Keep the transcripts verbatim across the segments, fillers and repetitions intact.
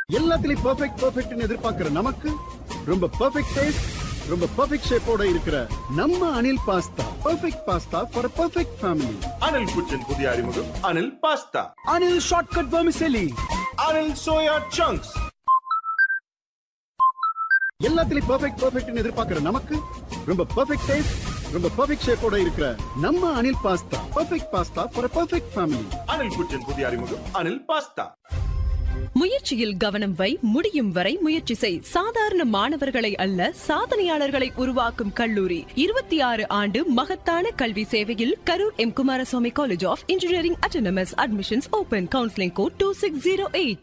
எல்லாத்துலயும் பெர்ஃபெக்ட் பெர்ஃபெக்ட்னு எதிர்பார்க்கிற நமக்கு ரொம்ப பெர்ஃபெக்ட் டேஸ்ட், ரொம்ப பெர்ஃபெக்ட் ஷேப்போட இருக்கிற நம்ம Anil pasta perfect pasta for perfect family. Anil குச்சின் புதிய அறிமுகம் Anil pasta. Anil shortcut vermicelli. Anil soya chunks. எல்லாத்துலயும் பெர்ஃபெக்ட் பெர்ஃபெக்ட்னு எதிர்பார்க்கிற நமக்கு ரொம்ப பெர்ஃபெக்ட் டேஸ்ட், ரொம்ப பெர்ஃபெக்ட் ஷேப்போட இருக்கிற நம்ம Anil pasta perfect pasta for perfect family. Anil குச்சின் புதிய அறிமுகம் அனில் பாஸ்தா. முயற்சியில் கவனம் வை, முடியும் வரை முயற்சி செய். சாதாரண மாணவர்களை அல்ல, சாதனையாளர்களை உருவாக்கும் கல்லூரி. இருபத்தி ஆறு ஆண்டு மகத்தான கல்வி சேவையில் Karur M Kumaraswamy college of engineering autonomous. Admissions open. Counselling code two six zero eight.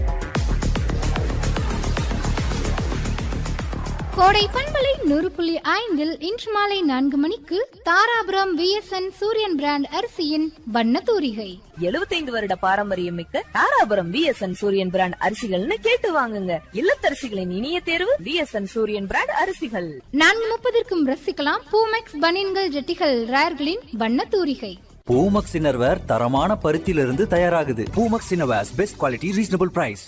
கோடை பண்பலை நூறு புள்ளி ஐந்தில் இன்று மாலை நான்கு மணிக்கு தாராபுரம் விஎஸ்என் சூரியன் பிராண்ட் அரிசியின் வண்ண தூரிகை. எழுபத்தைந்து வருட பாரம்பரியம் மிக்க தாராபுரம் விஎஸ்என் சூரியன் பிராண்ட் அரிசிகள்னு கேட்டு வாங்குங்க. இல்லத்தரசிகளின் இனிய தேர்வு விஎஸ்என் சூரியன் பிராண்ட் அரிசிகள். நான்கு முப்பதற்கும் ரசிக்கலாம் பூமெக்ஸ் பனியன்கள் ஜெட்டிகள் ரேர்களின் வண்ண தூரிகை. பூமக்ஸ் இன்னர்வேர் தரமான பருத்தியிலிருந்து தயாராகுது. Poomex innerwears best quality reasonable price.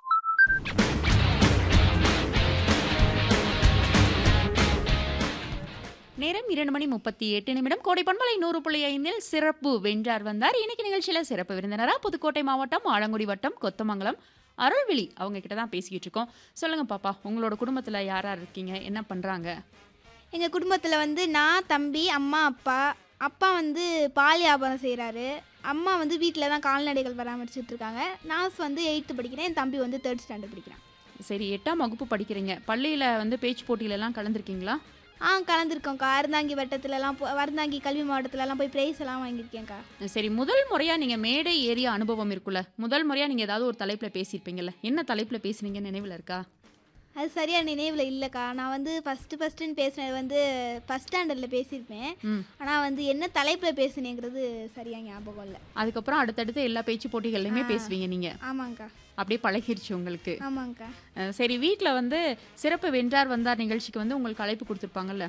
நேரம் இரண்டு மணி முப்பத்தி எட்டு நிமிடம். கோடை பண்பலை நூறு புள்ளி ஐந்தில் சிறப்பு வென்றார் வந்தார். இன்னைக்கு நிகழ்ச்சியில சிறப்பு விருந்தினரா புதுக்கோட்டை மாவட்டம் ஆலங்குடி வட்டம் கொத்தமங்கலம் அருள்விழி அவங்க கிட்ட தான் பேசிக்கிட்டு இருக்கோம். சொல்லுங்க பாப்பா, உங்களோட குடும்பத்துல யார் யார் இருக்கீங்க, என்ன பண்றாங்க? எங்கள் குடும்பத்தில் வந்து நான், தம்பி, அம்மா, அப்பா. அப்பா வந்து பால் வியாபாரம் செய்கிறாரு. அம்மா வந்து வீட்டில் தான் கால்நடைகள் பராமரிச்சுட்டு இருக்காங்க. நான் வந்து எயித்து படிக்கிறேன். என் தம்பி வந்து தேர்ட் ஸ்டாண்டர்ட் படிக்கிறேன். சரி, எட்டாம் வகுப்பு படிக்கிறீங்க. பள்ளியில வந்து பேச்சு போட்டியிலலாம் கலந்துருக்கீங்களா? ஆ கலந்துருக்கோங்க்கா. அறந்தாங்கி வட்டத்துலலாம் போ அறந்தாங்கி கல்வி மாவட்டத்துலலாம் போய் ப்ரைஸ் எல்லாம் வாங்கியிருக்கேன்க்கா. சரி, முதல் முறையாக நீங்கள் மேடை ஏறிய அனுபவம் இருக்குல்ல, முதல் முறையாக நீங்கள் ஏதாவது ஒரு தலைப்பில் பேசியிருப்பீங்கல்ல, என்ன தலைப்பில் பேசுனீங்கன்னு நினைவில் இருக்கா? அது சரியாக நினைவில் இல்லைக்கா. நான் வந்து ஃபஸ்ட்டு ஃபஸ்ட்டுன்னு பேசினது வந்து ஃபஸ்ட் ஸ்டாண்டர்டில் பேசியிருப்பேன். ஆனால் வந்து என்ன தலைப்பில் பேசுனேங்கிறது சரியாக ஞாபகம் இல்லை. அதுக்கப்புறம் அடுத்தடுத்து எல்லா பேச்சு போட்டிகள்லையுமே பேசுவீங்க நீங்கள்? ஆமாங்க்கா. அப்படியே பழகிருச்சு உங்களுக்கு? ஆமாங்க்கா. சரி, வீட்டில் வந்து சிறப்பு வென்றார் வந்தார் நிகழ்ச்சிக்கு வந்து உங்களுக்கு அழைப்பு கொடுத்துருப்பாங்கல்ல,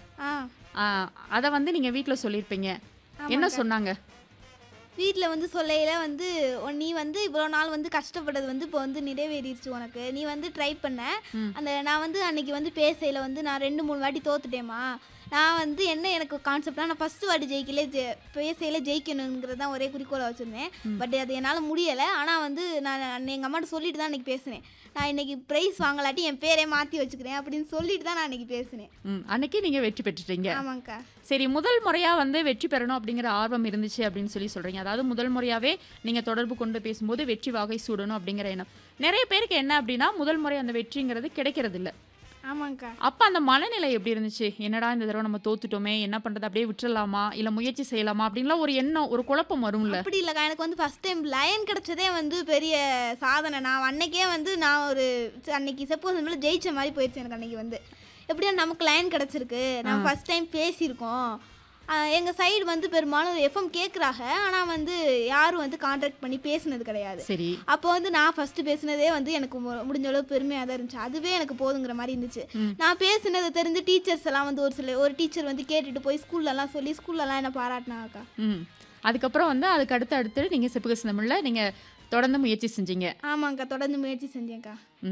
அதை வந்து நீங்கள் வீட்டில் சொல்லியிருப்பீங்க. என்ன சொன்னாங்க? வீட்டில் வந்து சொல்லையில வந்து நீ வந்து இவ்வளோ நாள் வந்து கஷ்டப்பட்டது வந்து இப்போ வந்து நிறைவேறிடுச்சு உனக்கு, நீ வந்து ட்ரை பண்ண. அந்த நான் வந்து அன்னைக்கு வந்து பேசையில் வந்து நான் ரெண்டு மூணு வாட்டி தோத்துட்டேம்மா. நான் வந்து என்ன எனக்கு கான்செப்ட்னா நான் ஃபஸ்ட்டு வாட்டி ஜெயிக்கலே ஜெ பேசையில் ஜெயிக்கணுங்கிறது தான் ஒரே குறிக்கோளை வச்சுருந்தேன். பட் அது என்னால் முடியலை. ஆனால் வந்து நான் எங்கள் அம்மாட்ட சொல்லிட்டு தான் அன்றைக்கி பேசினேன். நான் இன்றைக்கி ப்ரைஸ் வாங்கலாட்டி என் பேரே மாற்றி வச்சுக்கிறேன் அப்படின்னு சொல்லிட்டு தான் நான் அன்றைக்கி பேசினேன். ம் அன்றைக்கி நீங்கள் வெற்றி பெற்றுட்டீங்க? ஆமாங்க்கா. சரி, முதல் முறையாக வந்து வெற்றி பெறணும் அப்படிங்கிற ஆர்வம் இருந்துச்சு அப்படின்னு சொல்லி சொல்கிறீங்க. அதாவது முதல் முறையாகவே நீங்கள் தொடர்பு கொண்டு பேசும்போது வெற்றி வாகை சூடணும் அப்படிங்கிற எண்ணம் நிறைய பேருக்கு என்ன அப்படின்னா, முதல் முறை அந்த வெற்றிங்கிறது கிடைக்கிறது இல்லை. ஆமாங்க்கா. அப்போ அந்த மனநிலை எப்படி இருந்துச்சு? என்னடா இந்த தடவை நம்ம தோத்துட்டோமே, என்ன பண்ணுறது, அப்படியே விட்டுறலாமா இல்லை முயற்சி செய்யலாமா அப்படின்லாம் ஒரு எண்ணம், ஒரு குழப்பம் வரும்ல? அப்படி இல்லைக்கா. எனக்கு வந்து ஃபஸ்ட் டைம் லயன் கிடச்சதே வந்து பெரிய சாதனை. நான் அன்னைக்கே வந்து நான் ஒரு அன்னைக்கு சப்போஸ் மேலே ஜெயிச்ச மாதிரி போயிடுச்சு எனக்கு. அன்னைக்கு வந்து எப்படியா நமக்கு லயன் கிடச்சிருக்கு, நான் ஃபஸ்ட் டைம் பேசியிருக்கோம். எங்கள் சைடு வந்து பெரும்பாலும் எஃப்எம் கேட்குறாங்க, ஆனால் வந்து யாரும் வந்து கான்டாக்ட் பண்ணி பேசுனது கிடையாது. சரி, அப்போ வந்து நான் ஃபஸ்ட்டு பேசுனதே வந்து எனக்கு முடிஞ்ச அளவு பெருமையாக தான் இருந்துச்சு. அதுவே எனக்கு போதுங்கிற மாதிரி இருந்துச்சு. நான் பேசுனதை தெரிஞ்சு டீச்சர்ஸ் எல்லாம் வந்து ஒரு சில ஒரு டீச்சர் வந்து கேட்டுட்டு போய் ஸ்கூல்லலாம் சொல்லி ஸ்கூல்லலாம் என்ன பாராட்டினாக்கா. ம் அதுக்கப்புறம் வந்து அதுக்கு அடுத்து அடுத்து நீங்கள் சிப்புக சிந்தமிழில் நீங்கள் தொடர்ந்து முயற்சி செஞ்சீங்க? ஆமாங்க்கா, தொடர்ந்து முயற்சி செஞ்சேங்க்கா.